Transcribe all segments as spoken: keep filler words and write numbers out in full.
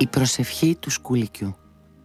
Η προσευχή του σκουλικιού.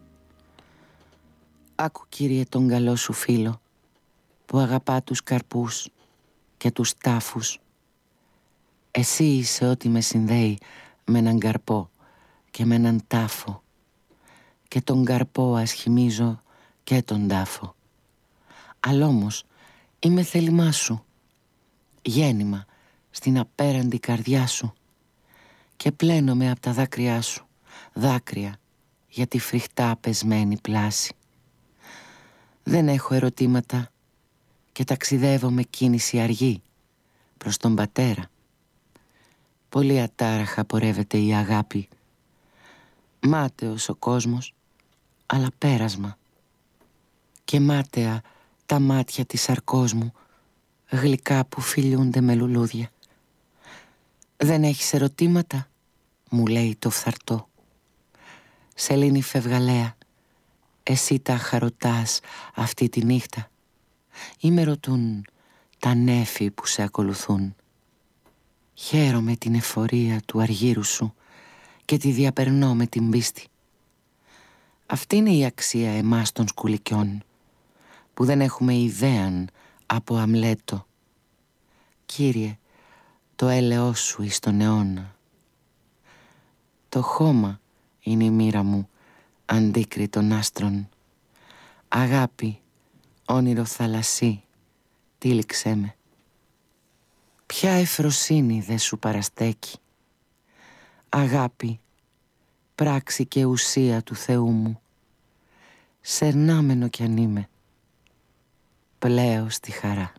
Άκου, Κύριε, τον καλό σου φίλο που αγαπά τους καρπούς και τους τάφους. Εσύ είσαι ό,τι με συνδέει με έναν καρπό και με έναν τάφο, και τον καρπό ασχημίζω και τον τάφο. Αλλά όμως είμαι θέλημά σου, γέννημα στην απέραντη καρδιά σου, και πλένομαι απ' τα δάκρυά σου, δάκρυα για τη φρικτά πεσμένη πλάση. Δεν έχω ερωτήματα και ταξιδεύω με κίνηση αργή προς τον Πατέρα. Πολύ ατάραχα πορεύεται η αγάπη. Μάταιος ο κόσμος, αλλά πέρασμα. Και μάταια τα μάτια της σαρκός μου, γλυκά που φιλιούνται με λουλούδια. Δεν έχεις ερωτήματα, μου λέει το φθαρτό. Σελήνη φευγαλέα, εσύ τα χαροτάς αυτή τη νύχτα, ή με ρωτούν τα νέφη που σε ακολουθούν. Χαίρομαι την εφορία του αργύρου σου και τη διαπερνώ με την πίστη. Αυτή είναι η αξία εμάς των σκουλικιών, που δεν έχουμε ιδέαν από Αμλέτο. Κύριε, το έλεος σου εις τον αιώνα. Το χώμα είναι η μοίρα μου, αντίκρι των άστρων. Αγάπη, όνειρο θαλασσί, τύλιξέ με. Ποια ευφροσύνη δε σου παραστέκει. Αγάπη, πράξη και ουσία του Θεού μου. Σερνάμενο κι αν είμαι, πλέω στη χαρά.